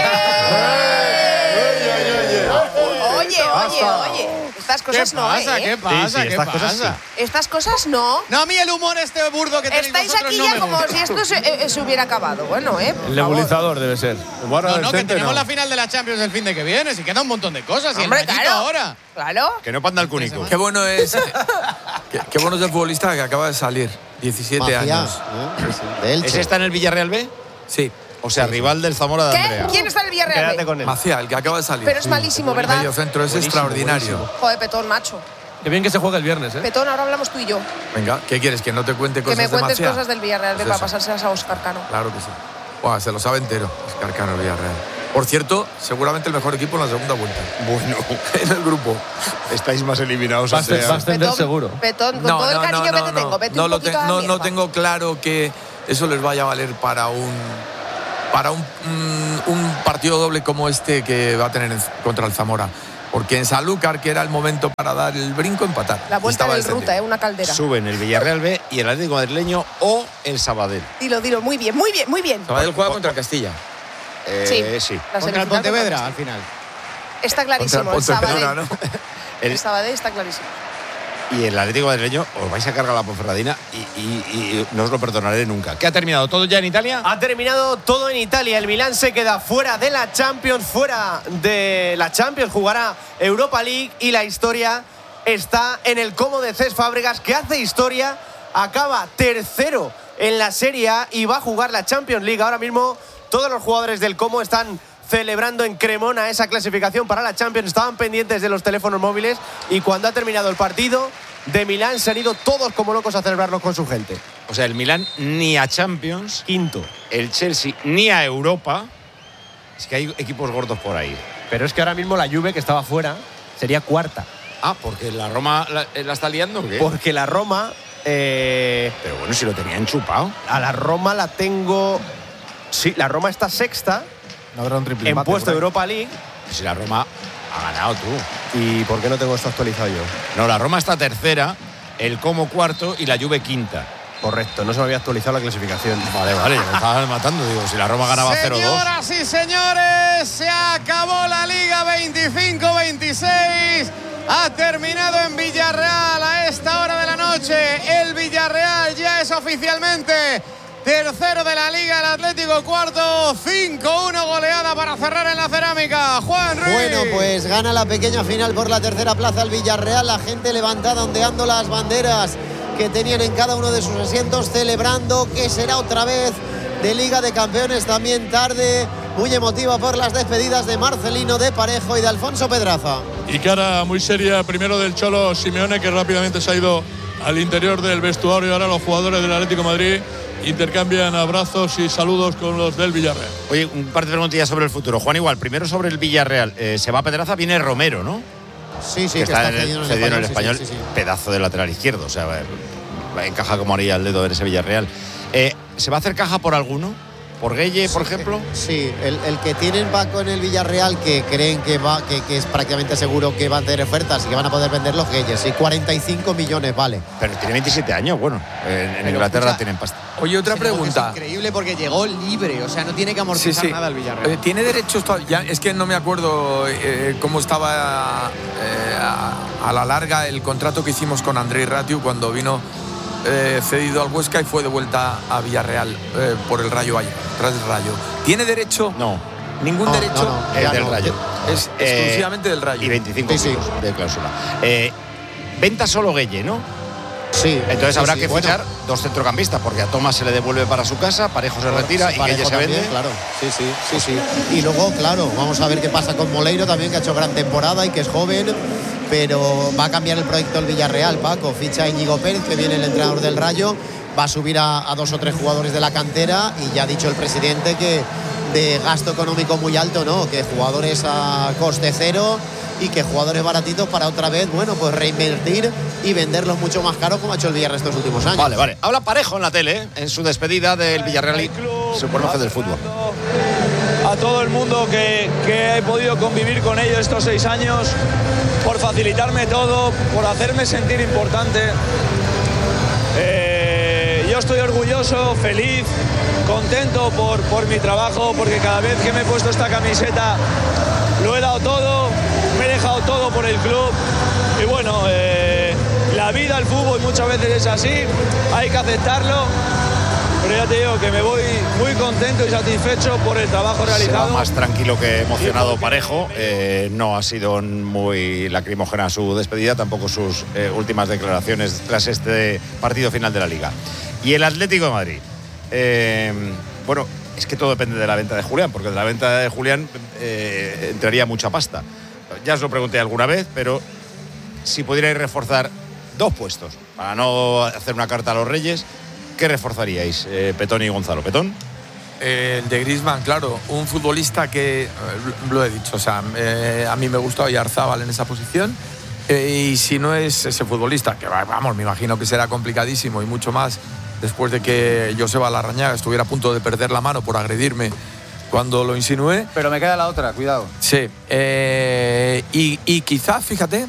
Oye. Estas cosas no, ¿Qué pasa? Sí, ¿Qué pasa? Estas cosas no. No, a mí el humor burdo que tenéis Estáis vosotros aquí no ya me como gusta. si esto se hubiera acabado. Bueno, El nebulizador debe ser. No, que tenemos la final de la Champions el fin de que viene. Si queda un montón de cosas. Hombre, y el claro. ahora. Claro. Que no panda el cúnico. Qué bueno es. Qué bueno es el futbolista que acaba de salir. 17 Magia, años. De Elche. ¿Ese está en el Villarreal B? Sí. O sea, rival del Zamora de Andrea. ¿Quién está en el Villarreal? Quédate con él. Macia, el que acaba de salir. Pero es malísimo, ¿verdad? Medio centro es extraordinario. Joder, Petón, macho. Qué bien que se juega el viernes, ¿eh? Petón, ahora hablamos tú y yo. Venga, ¿qué quieres? ¿Que no te cuente Que cosas me cuentes de Macia? cosas del Villarreal Pues para eso. pasárselas a Óscar Cano. Claro que sí. Buah, se lo sabe entero. Oscar Cano, Villarreal. Por cierto, seguramente el mejor equipo en la segunda vuelta. Bueno, en el grupo. Estáis más eliminados. Va a ascender seguro. Petón, con todo el cariño que te tengo, vete un poquito a la mierda. No tengo claro que eso les vaya a valer para un partido doble como este que va a tener contra el Zamora. Porque en Sanlúcar, que era el momento para dar el brinco, empatar. La vuelta del ruta, una caldera. Suben el Villarreal B y el Atlético Madrileño o el Sabadell. Dilo, muy bien. Sabadell juega contra el Castilla. Sí. Contra el Pontevedra, al final. Está clarísimo, el Sabadell. ¿no? El Sabadell está clarísimo. Y el Atlético Madrileño os vais a cargar la Ponferradina y no os lo perdonaré nunca. ¿Qué ha terminado todo ya en Italia? Ha terminado todo en Italia. El Milán se queda fuera de la Champions, jugará Europa League y la historia está en el Como de Cesc Fábregas, que hace historia, acaba tercero en la Serie A y va a jugar la Champions League. Ahora mismo todos los jugadores del Como están celebrando en Cremona esa clasificación para la Champions. Estaban pendientes de los teléfonos móviles y cuando ha terminado el partido de Milán se han ido todos como locos a celebrarlo con su gente. O sea, el Milán ni a Champions. Quinto. El Chelsea ni a Europa. Es que hay equipos gordos por ahí. Pero es que ahora mismo la Juve, que estaba fuera, sería cuarta. Ah, porque la Roma la está liando, ¿o qué? Porque la Roma... Pero bueno, si lo tenían chupado. A la Roma la tengo... Sí, la Roma está sexta. No habrá un triple en puesto de Europa League. Si la Roma ha ganado tú. ¿Y por qué no tengo esto actualizado yo? No, la Roma está tercera, el Como cuarto y la Juve quinta. Correcto, no se me había actualizado la clasificación. Vale, me estabas matando. Digo, si la Roma ganaba 0-2. Señoras y señores, se acabó la Liga 25-26. Ha terminado en Villarreal a esta hora de la noche. El Villarreal ya es oficialmente tercero de la Liga, el Atlético cuarto. 5-1 goleada para cerrar en la cerámica. Juan Ruiz. Bueno, pues gana la pequeña final por la tercera plaza el Villarreal. La gente levantada, ondeando las banderas que tenían en cada uno de sus asientos, celebrando que será otra vez de Liga de Campeones. También tarde muy emotiva por las despedidas de Marcelino, de Parejo y de Alfonso Pedraza. Y cara muy seria primero del Cholo Simeone, que rápidamente se ha ido al interior del vestuario. Y ahora los jugadores del Atlético de Madrid intercambian abrazos y saludos con los del Villarreal. Oye, un par de preguntillas sobre el futuro. Juan, igual, primero sobre el Villarreal. Se va a Pedraza, viene Romero, ¿no? Sí, que está cedido en el Español. Sí. Pedazo de lateral izquierdo. O sea, encaja como haría el dedo en ese Villarreal. ¿Se va a hacer caja por alguno? ¿Por Gueye, por ejemplo? Sí, el que tienen banco en el Villarreal, que creen que es prácticamente seguro que van a tener ofertas y que van a poder vender los Gueyes. Sí, 45 millones, vale. Pero tiene 27 años, bueno. En Inglaterra tienen pasta. Oye, otra pregunta. Es increíble porque llegó libre, o sea, no tiene que amortizar nada el Villarreal. ¿Tiene derechos? Ya, es que no me acuerdo cómo estaba a la larga el contrato que hicimos con Andrei Ratiu cuando vino cedido al Huesca y fue de vuelta a Villarreal por el Rayo Vallecano, tras el Rayo. ¿Tiene derecho? No. ¿Ningún derecho? No, es del Rayo. Es exclusivamente del Rayo. Y 25 kilos de cláusula. Venta solo Gueye, ¿no? Sí. Entonces habrá que fichar dos centrocampistas, porque a Tomás se le devuelve para su casa, Parejo se retira y Gueye se vende. Claro, sí. Y luego, claro, vamos a ver qué pasa con Moleiro también, que ha hecho gran temporada y que es joven. Pero va a cambiar el proyecto del Villarreal, Paco. Ficha a Íñigo Pérez, que viene el entrenador del Rayo. Va a subir a 2 o 3 jugadores de la cantera. Y ya ha dicho el presidente que de gasto económico muy alto, ¿no? Que jugadores a coste cero y que jugadores baratitos para otra vez, bueno, pues reinvertir y venderlos mucho más caros, como ha hecho el Villarreal estos últimos años. Vale. Habla Parejo en la tele, en su despedida del Villarreal y su personaje del fútbol. A todo el mundo que he podido convivir con ellos estos 6 años, por facilitarme todo, por hacerme sentir importante. Yo estoy orgulloso, feliz, contento por mi trabajo, porque cada vez que me he puesto esta camiseta lo he dado todo, me he dejado todo por el club. Y bueno, la vida, el fútbol muchas veces es así, hay que aceptarlo. Pero ya te digo que me voy muy contento y satisfecho por el trabajo realizado. Se va más tranquilo que emocionado Parejo. No ha sido muy lacrimógena su despedida, tampoco sus últimas declaraciones tras este partido final de la Liga. Y el Atlético de Madrid. Bueno, es que todo depende de la venta de Julián, porque de la venta de Julián entraría mucha pasta. Ya os lo pregunté alguna vez, pero si pudierais reforzar 2 puestos, para no hacer una carta a los Reyes, ¿qué reforzaríais, Petón y Gonzalo? ¿Petón? el de Griezmann, claro, un futbolista que, lo he dicho, o sea, a mí me gusta Oyarzábal en esa posición. Y si no es ese futbolista, que vamos, me imagino que será complicadísimo y mucho más después de que Joseba Larrañaga estuviera a punto de perder la mano por agredirme cuando lo insinué. Pero me queda la otra, cuidado. Sí. Y quizás, fíjate,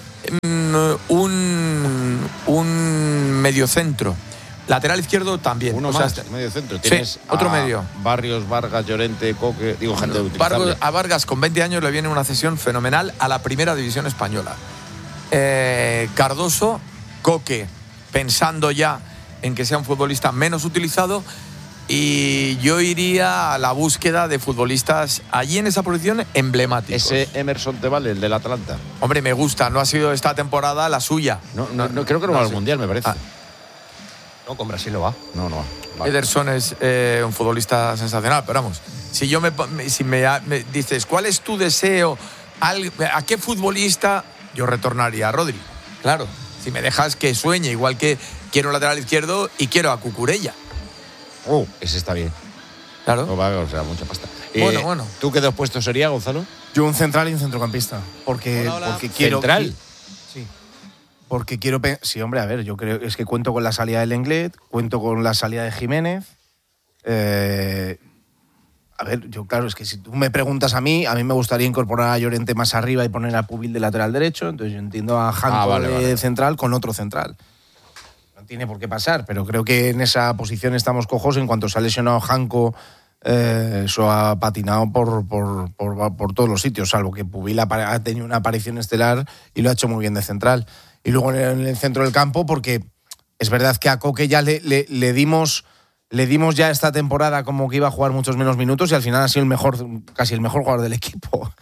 un mediocentro. Lateral izquierdo también. Uno más, medio centro. Sí, otro medio. Barrios, Vargas, Llorente, Coque. Digo, gente utilizable. A Vargas con 20 años le viene una cesión fenomenal a la primera división española. Cardoso, Coque, pensando ya en que sea un futbolista menos utilizado. Y yo iría a la búsqueda de futbolistas allí en esa posición emblemáticos. Ese Emerson te vale, el del Atalanta. Hombre, me gusta. No ha sido esta temporada la suya. No, creo que no va al Mundial, me parece. No, con Brasil no va. No va. Vale. Ederson es un futbolista sensacional, pero vamos, si me dices, ¿cuál es tu deseo? ¿A qué futbolista? Yo retornaría a Rodri. Claro, si me dejas que sueñe, igual que quiero un lateral izquierdo y quiero a Cucurella. Ese está bien. Claro. No va, o sea, mucha pasta. Bueno. ¿Tú qué dos puestos sería, Gonzalo? Yo un central y un centrocampista. Porque quiero. ¿Central? Sí. Porque quiero. Sí, hombre, a ver, yo creo es que cuento con la salida de Lenglet, cuento con la salida de Jiménez. A ver, yo claro, es que si tú me preguntas a mí me gustaría incorporar a Llorente más arriba y poner a Pubil de lateral derecho. Entonces yo entiendo a Janko de central con otro central. No tiene por qué pasar, pero creo que en esa posición estamos cojos. En cuanto se ha lesionado Janko, eso ha patinado por todos los sitios, salvo que Pubil ha tenido una aparición estelar y lo ha hecho muy bien de central. Y luego en el centro del campo, porque es verdad que a Coque ya le dimos ya esta temporada como que iba a jugar muchos menos minutos y al final ha sido casi el mejor jugador del equipo.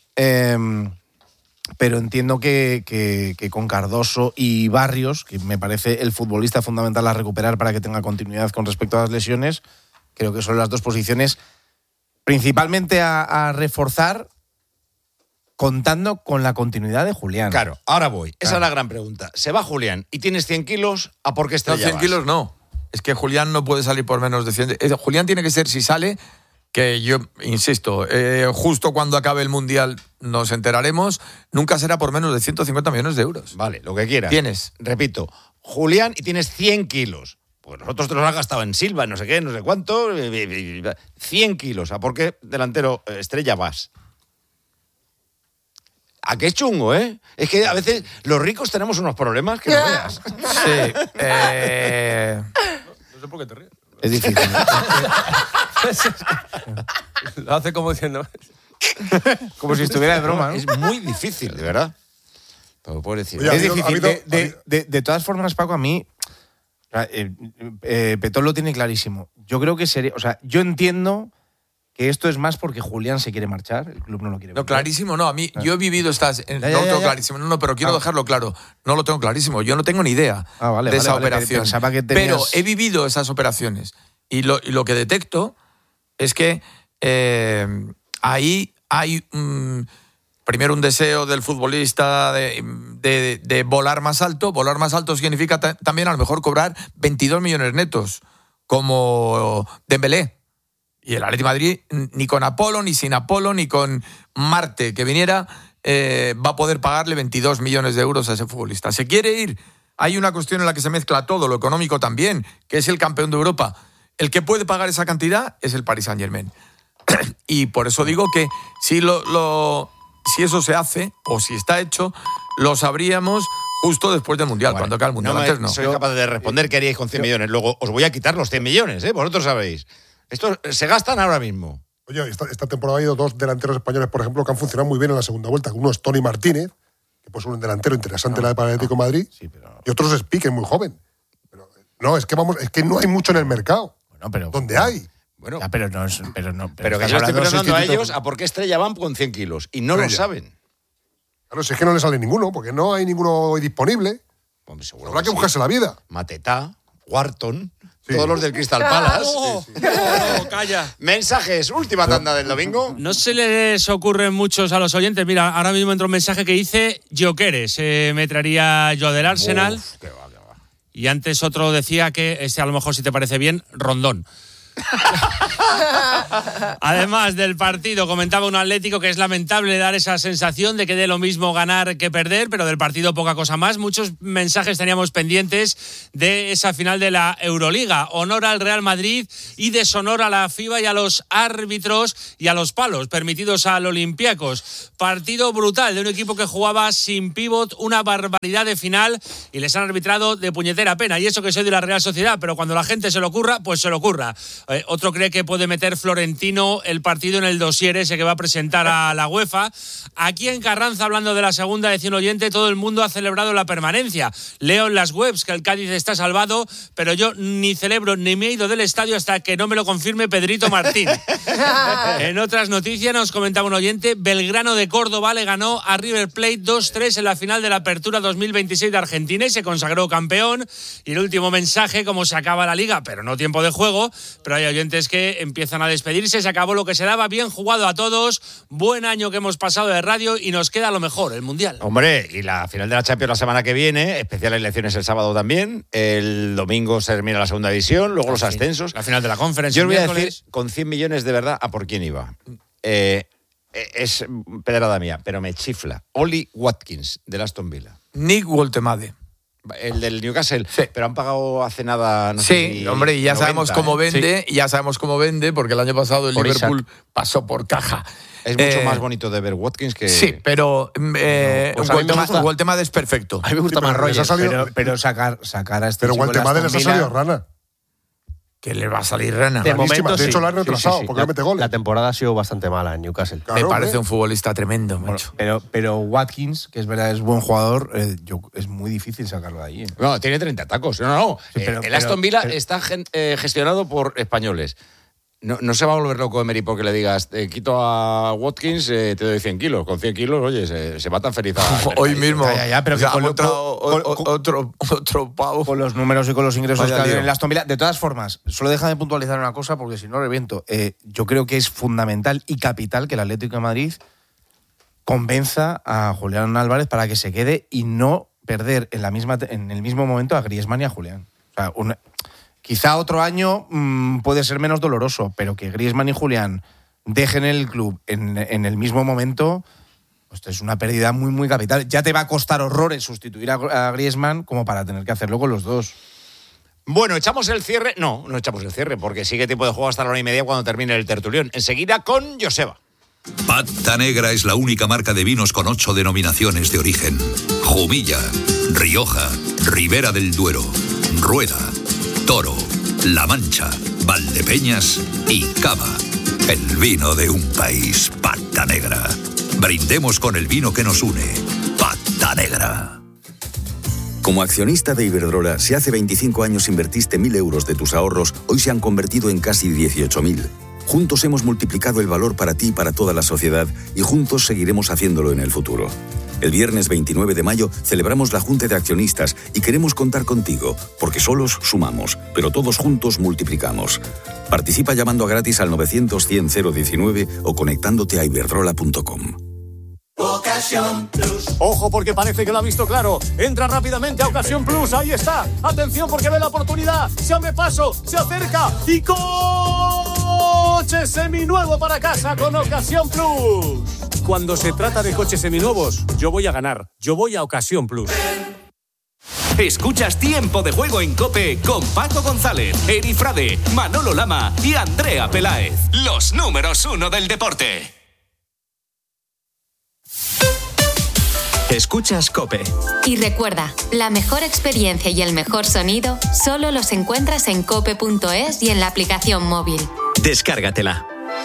Pero entiendo que con Cardoso y Barrios, que me parece el futbolista fundamental a recuperar para que tenga continuidad con respecto a las lesiones, creo que son las dos posiciones principalmente a reforzar, contando con la continuidad de Julián. Claro, ahora voy. Esa es la gran pregunta. Se va Julián y tienes 100 kilos, ¿a por qué Estrella vas? 100 kilos no. Es que Julián no puede salir por menos de 100. Julián tiene que ser, si sale, que yo insisto, justo cuando acabe el Mundial nos enteraremos, nunca será por menos de 150 millones de euros. Vale, lo que quieras. Tienes. Repito, Julián y tienes 100 kilos. Pues nosotros te los has gastado en Silva, no sé qué, no sé cuánto. 100 kilos. ¿A por qué delantero Estrella vas? ¿A qué chungo, eh? Es que a veces los ricos tenemos unos problemas que no veas. Sí. No sé por qué te ríes. Es difícil. Lo hace como diciendo... Como si estuviera de broma, ¿no? Es muy difícil, de verdad. Pero puedo decir. Oye, es difícil. De todas formas, Paco, a mí... Petón lo tiene clarísimo. Yo creo que sería... O sea, yo entiendo... que esto es más porque Julián se quiere marchar, el club no lo quiere. No, clarísimo, no. A mí, yo he vivido estas... no lo tengo clarísimo, no, pero quiero dejarlo claro. No lo tengo clarísimo. Yo no tengo ni idea de esa operación. Pero he vivido esas operaciones. Y lo que detecto es que ahí hay primero un deseo del futbolista de volar más alto. Volar más alto significa también a lo mejor cobrar 22 millones netos, como Dembélé. Y el Atlético de Madrid, ni con Apolo, ni sin Apolo, ni con Marte que viniera, va a poder pagarle 22 millones de euros a ese futbolista. ¿Se quiere ir? Hay una cuestión en la que se mezcla todo, lo económico también, que es el campeón de Europa. El que puede pagar esa cantidad es el Paris Saint-Germain. Y por eso digo que si eso se hace, o si está hecho, lo sabríamos justo después del Mundial, cuando acabe el Mundial. Antes no. Soy capaz de responder qué haríais con 100 millones. Luego os voy a quitar los 100 millones, ¿eh? Vosotros sabéis. Estos se gastan ahora mismo. Oye, esta temporada ha habido dos delanteros españoles, por ejemplo, que han funcionado muy bien en la segunda vuelta. Uno es Toni Martínez, que puede ser un delantero interesante para el Atlético de Madrid, y otro es Piqué, muy joven. Pero, es que no hay mucho en el mercado. Bueno, pero ¿dónde hay? Bueno, pero que yo estoy preguntando a ellos a por qué Estrella van con 100 kilos. Y no lo saben. Claro, si es que no le sale ninguno, porque no hay ninguno hoy disponible. Pues habrá que buscarse la vida. Mateta, Wharton... Sí. Todos los del Crystal Palace. No, calla. Mensajes, última tanda del domingo. No se les ocurren muchos a los oyentes. Mira, ahora mismo entra un mensaje que dice Gyökeres. Me traería yo del Arsenal. Qué va. Y antes otro decía que, a lo mejor si te parece bien, Rondón. Además del partido, comentaba un Atlético que es lamentable dar esa sensación de que dé lo mismo ganar que perder, pero del partido poca cosa más. Muchos mensajes teníamos pendientes de esa final de la Euroliga. Honor al Real Madrid y deshonor a la FIBA y a los árbitros y a los palos permitidos al Olympiacos. Partido brutal de un equipo que jugaba sin pívot, una barbaridad de final, y les han arbitrado de puñetera pena. Y eso que soy de la Real Sociedad, pero cuando la gente se lo ocurra, pues se lo ocurra. Otro cree que puede meter Florentino el partido en el dossier ese que va a presentar a la UEFA. Aquí en Carranza, hablando de la segunda, decía un oyente, todo el mundo ha celebrado la permanencia. Leo en las webs que el Cádiz está salvado, pero yo ni celebro ni me he ido del estadio hasta que no me lo confirme Pedrito Martín. En otras noticias nos comentaba un oyente, Belgrano de Córdoba le ganó a River Plate 2-3 en la final de la Apertura 2026 de Argentina y se consagró campeón. Y el último mensaje, como se acaba la liga, pero no tiempo de juego, pero hay oyentes que empiezan a despedirse, se acabó lo que se daba, bien jugado a todos, buen año que hemos pasado de radio y nos queda lo mejor, el Mundial. Hombre, y la final de la Champions la semana que viene, especial elecciones el sábado también, el domingo se termina la segunda división, luego los ascensos. La final de la Conference. Yo os voy a decir, con 100 millones de verdad, a por quién iba. Es pedrada mía, pero me chifla. Oli Watkins, del Aston Villa. Nick Woltemade. El del Newcastle, sí. Pero han pagado hace nada, no sí, sé si hombre, y ya 90, sabemos cómo vende, sí. Ya sabemos cómo vende, porque el año pasado el Liverpool Isaac pasó por caja. Es mucho más bonito de ver Watkins que... Sí, pero Woltemade es perfecto. A mí me gusta más Rogers, pero sacar a este pero Woltemade les ha salido rana. Que le va a salir rana. De momento, de hecho, lo han retrasado, porque no mete goles. La temporada ha sido bastante mala en Newcastle. Claro, me parece un futbolista tremendo, macho. Pero Watkins, que es verdad, es buen jugador, es muy difícil sacarlo de ahí. No, tiene 30 tacos. No. Sí, el Aston Villa está gestionado por españoles. No se va a volver loco Emery porque le digas, quito a Watkins, te doy 100 kilos. Con 100 kilos, oye, se va tan feliz. Hoy mismo. Pero que otro pavo. Con los números y con los ingresos que hay en el Aston Villa. De todas formas, solo déjame puntualizar una cosa porque si no reviento. Yo creo que es fundamental y capital que el Atlético de Madrid convenza a Julián Álvarez para que se quede y no perder en el mismo momento a Griezmann y a Julián. O sea, quizá otro año puede ser menos doloroso, pero que Griezmann y Julián dejen el club en el mismo momento, pues es una pérdida muy, muy capital. Ya te va a costar horrores sustituir a Griezmann como para tener que hacerlo con los dos. Bueno, ¿echamos el cierre? No echamos el cierre, porque sigue tiempo de juego hasta la 1:30 cuando termine el tertulión. Enseguida con Joseba. Pata Negra es la única marca de vinos con 8 denominaciones de origen. Jumilla, Rioja, Ribera del Duero, Rueda, Toro, La Mancha, Valdepeñas y Cava. El vino de un país, Pata Negra. Brindemos con el vino que nos une, Pata Negra. Como accionista de Iberdrola, si hace 25 años invertiste 1.000 euros de tus ahorros, hoy se han convertido en casi 18.000. Juntos hemos multiplicado el valor para ti y para toda la sociedad y juntos seguiremos haciéndolo en el futuro. El viernes 29 de mayo celebramos la Junta de Accionistas y queremos contar contigo, porque solos sumamos, pero todos juntos multiplicamos. Participa llamando a gratis al 900-100-019 o conectándote a iberdrola.com. Ocasión Plus. Ojo, porque parece que lo ha visto claro. Entra rápidamente a Ocasión Plus. Ahí está. Atención, porque ve la oportunidad. Se abre paso, se acerca y coche seminuevo para casa con Ocasión Plus. Cuando se trata de coches seminuevos, yo voy a ganar. Yo voy a Ocasión Plus. Escuchas Tiempo de Juego en COPE con Paco González, Eri Frade, Manolo Lama y Andrea Peláez. Los números 1 del deporte. Escuchas COPE. Y recuerda, la mejor experiencia y el mejor sonido solo los encuentras en cope.es y en la aplicación móvil. Descárgatela.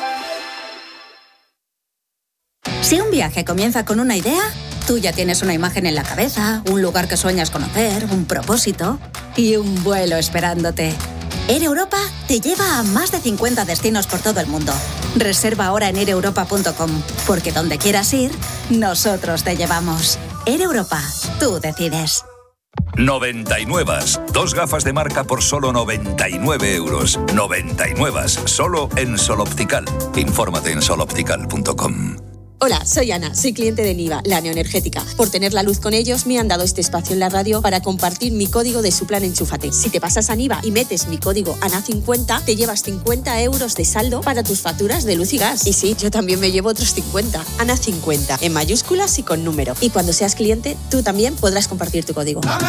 Si un viaje comienza con una idea, tú ya tienes una imagen en la cabeza, un lugar que sueñas conocer, un propósito y un vuelo esperándote. Air Europa te lleva a más de 50 destinos por todo el mundo. Reserva ahora en aireuropa.com, porque donde quieras ir, nosotros te llevamos. Air Europa, tú decides. 99. 2 gafas de marca por solo 99 euros. 99. Solo en Sol Optical. Infórmate en soloptical.com. Hola, soy Ana, soy cliente de Niva, la neoenergética. Por tener la luz con ellos me han dado este espacio en la radio para compartir mi código de su plan Enchúfate. Si te pasas a Niva y metes mi código ANA50, te llevas 50 euros de saldo para tus facturas de luz y gas. Y sí, yo también me llevo otros 50. ANA50, en mayúsculas y con número. Y cuando seas cliente, tú también podrás compartir tu código.